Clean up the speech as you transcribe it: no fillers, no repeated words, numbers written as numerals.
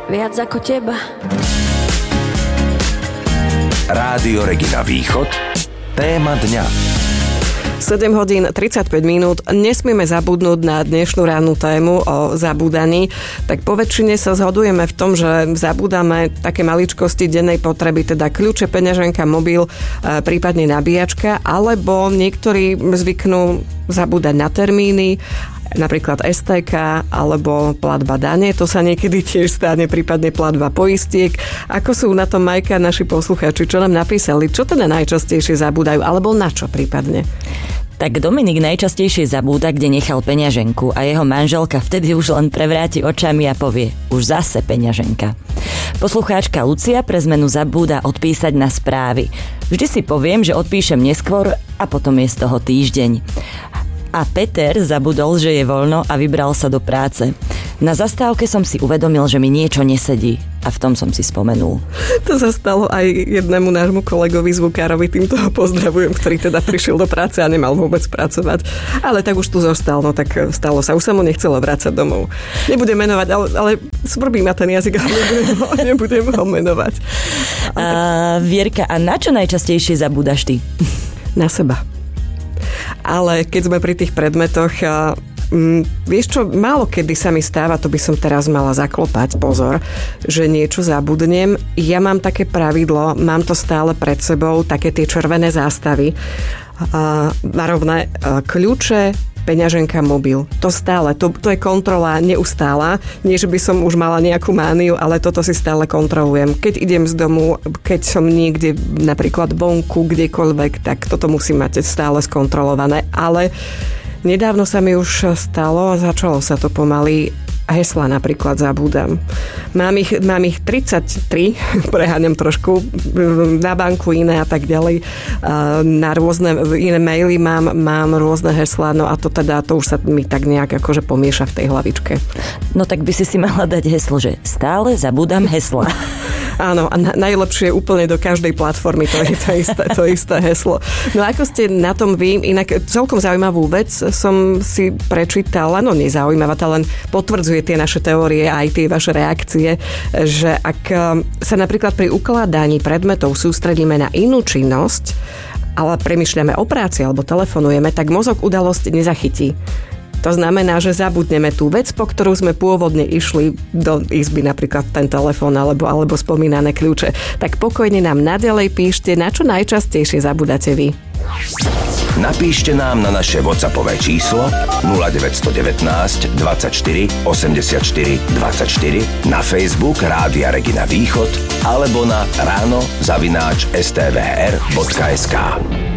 viac ako teba. Rádio Regina Východ. Téma dňa. 7 hodín 35 minút. Nesmieme zabudnúť na dnešnú rannú tému o zabúdaní. Tak po väčšine sa zhodujeme v tom, že zabúdame také maličkosti dennej potreby, teda kľúče, peňaženka, mobil, prípadne nabíjačka, alebo niektorí zvyknú zabúdať na termíny, napríklad STK alebo platba dane, to sa niekedy tiež stane, prípadne platba poistiek. Ako sú na tom, Majka, naši poslucháči, čo nám napísali, čo teda najčastejšie zabúdajú, alebo na čo prípadne? Tak Dominik najčastejšie zabúda, kde nechal peňaženku a jeho manželka vtedy už len prevráti očami a povie, už zase peňaženka. Poslucháčka Lucia pre zmenu zabúda odpísať na správy. Vždy si poviem, že odpíšem neskôr a potom je z toho týždeň. A Peter zabudol, že je voľno a vybral sa do práce. Na zastávke som si uvedomil, že mi niečo nesedí a v tom som si spomenul. To sa stalo aj jednému nášmu kolegovi zvukárovi, týmto ho pozdravujem, ktorý teda prišiel do práce a nemal vôbec pracovať. Ale tak už tu zostal, no tak stalo sa. Už sa mu nechcelo vrácať domov. Nebudem menovať, ale svrbí ma ten jazyk, ale nebudem ho menovať. Vierka, a na čo najčastejšie zabúdaš ty? Na seba. Ale keď sme pri tých predmetoch, vieš čo, málo kedy sa mi stáva, to by som teraz mala zaklopať, pozor, že niečo zabudnem. Ja mám také pravidlo, mám to stále pred sebou, také tie červené zástavy, varovné kľúče, peňaženka, mobil. To stále, to je kontrola neustála. Nie, že by som už mala nejakú mániu, ale toto si stále kontrolujem. Keď idem z domu, keď som niekde napríklad vonku, kdekoľvek, tak toto musím mať stále skontrolované. Ale nedávno sa mi už stalo a začalo sa to pomaly. Hesla napríklad zabúdam. Mám ich 33, preháňam trošku, na banku iné a tak ďalej. Na rôzne iné maily mám rôzne heslá, no a to už sa mi tak nejak akože pomieša v tej hlavičke. No tak by si mala dať heslo, že stále zabúdam hesla. Áno, a najlepšie úplne do každej platformy, to je to isté heslo. No ako ste na tom vy, inak celkom zaujímavú vec som si prečítala, no nezaujímavá, tá len potvrdzuje tie naše teórie a aj tie vaše reakcie, že ak sa napríklad pri ukladaní predmetov sústredíme na inú činnosť, ale premýšľame o práci alebo telefonujeme, tak mozog udalosť nezachytí. To znamená, že zabudneme tú vec, po ktorú sme pôvodne išli do izby, napríklad ten telefón alebo spomínané kľúče. Tak pokojne nám naďalej píšte, na čo najčastejšie zabudáte vy. Napíšte nám na naše WhatsAppové číslo 0919 24 84 24, na Facebook Rádia Regina Východ alebo na ráno@stvr.sk.